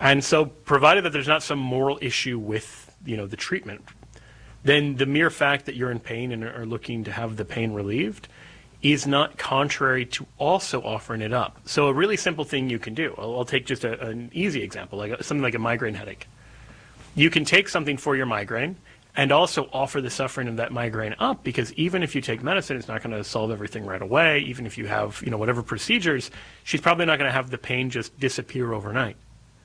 And so provided that there's not some moral issue with, the treatment, then the mere fact that you're in pain and are looking to have the pain relieved is not contrary to also offering it up. So a really simple thing you can do, I'll take just an easy example, something like a migraine headache. You can take something for your migraine and also offer the suffering of that migraine up, because even if you take medicine, it's not going to solve everything right away. Even if you have, whatever procedures, she's probably not going to have the pain just disappear overnight.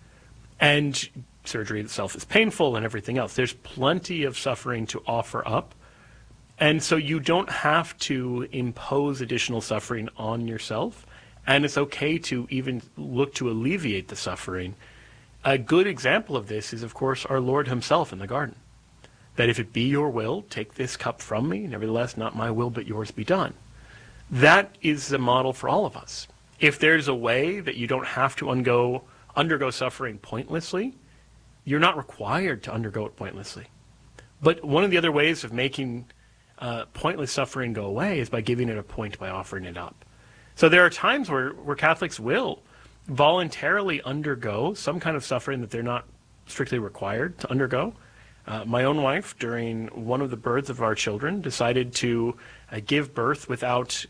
And surgery itself is painful and everything else. There's plenty of suffering to offer up. And so you don't have to impose additional suffering on yourself. And it's okay to even look to alleviate the suffering. A good example of this is, of course, our Lord himself in the garden. That if it be your will, take this cup from me, nevertheless, not my will, but yours be done. That is the model for all of us. If there's a way that you don't have to undergo suffering pointlessly, you're not required to undergo it pointlessly. But one of the other ways of making pointless suffering go away is by giving it a point, by offering it up. So there are times where Catholics will voluntarily undergo some kind of suffering that they're not strictly required to undergo. My own wife, during one of the births of our children, decided to give birth without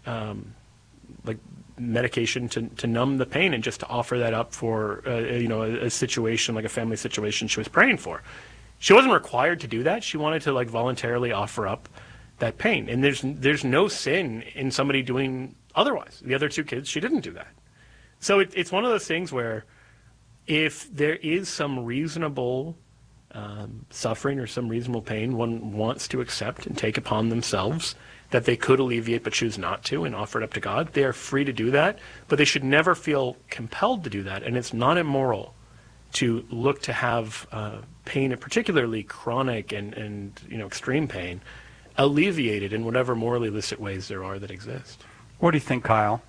medication to numb the pain, and just to offer that up for a situation, like a family situation she was praying for. She wasn't required to do that. She wanted to voluntarily offer up that pain, and there's no sin in somebody doing otherwise. The other two kids, she didn't do that. So it's one of those things where if there is some reasonable suffering or some reasonable pain one wants to accept and take upon themselves that they could alleviate but choose not to and offer it up to God, they are free to do that, but they should never feel compelled to do that. And it's not immoral to look to have pain, particularly chronic and extreme pain, alleviated in whatever morally illicit ways there are that exist. What do you think, Kyle?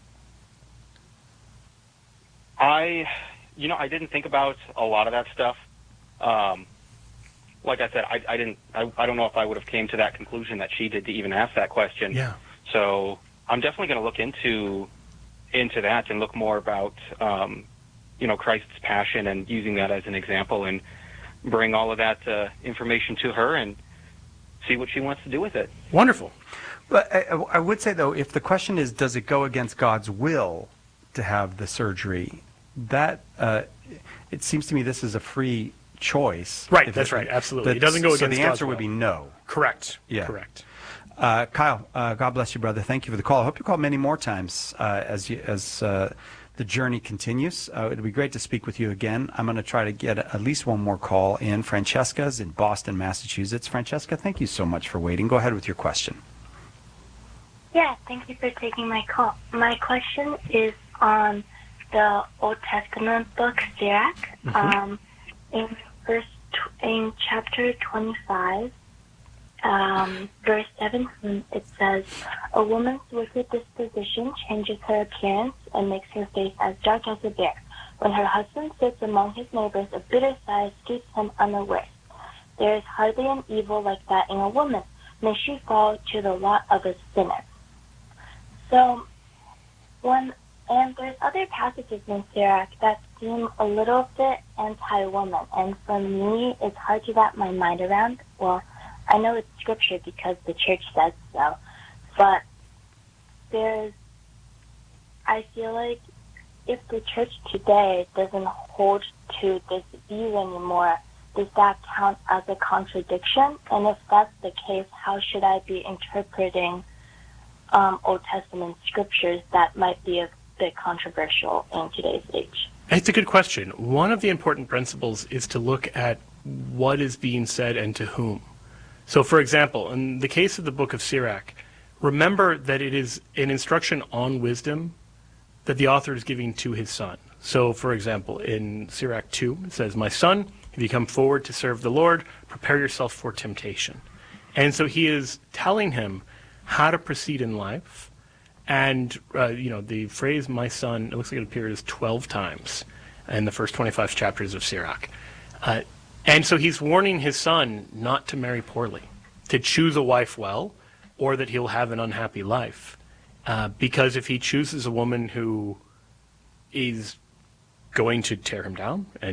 I didn't think about a lot of that stuff. Like I said, I don't know if I would have came to that conclusion that she did to even ask that question. Yeah. So I'm definitely going to look into that and look more about, Christ's passion and using that as an example, and bring all of that information to her and see what she wants to do with it. Wonderful. But I would say, though, if the question is, does it go against God's will to have the surgery, that it seems to me this is a free choice. Right, that's right, absolutely. It doesn't go against God's will. So the answer would be no. Correct. Yeah. Correct. Kyle, God bless you, brother. Thank you for the call. I hope you call many more times as the journey continues. It'd be great to speak with you again. I'm going to try to get at least one more call in. Francesca's in Boston, Massachusetts. Francesca, thank you so much for waiting. Go ahead with your question. Yeah, thank you for taking my call. My question is on the Old Testament book, Sirach. Mm-hmm. In chapter 25, verse 17, it says, "A woman's wicked disposition changes her appearance and makes her face as dark as a bear. When her husband sits among his neighbors, a bitter sigh escapes him unawares. There is hardly an evil like that in a woman. May she fall to the lot of a sinner." So, and there's other passages in Sirach that seem a little bit anti-woman, and for me, it's hard to wrap my mind around. Well, I know it's scripture because the church says so, but I feel like if the church today doesn't hold to this view anymore, does that count as a contradiction? And if that's the case, how should I be interpreting Old Testament scriptures that might be a bit controversial in today's age? It's a good question. One of the important principles is to look at what is being said and to whom. So, for example, in the case of the book of Sirach, remember that it is an instruction on wisdom that the author is giving to his son. So, for example, in Sirach 2, it says, "My son, if you come forward to serve the Lord, prepare yourself for temptation." And so he is telling him how to proceed in life. And, the phrase, "my son," it looks like it appears 12 times in the first 25 chapters of Sirach. And so he's warning his son not to marry poorly, to choose a wife well, or that he'll have an unhappy life. Because if he chooses a woman who is going to tear him down and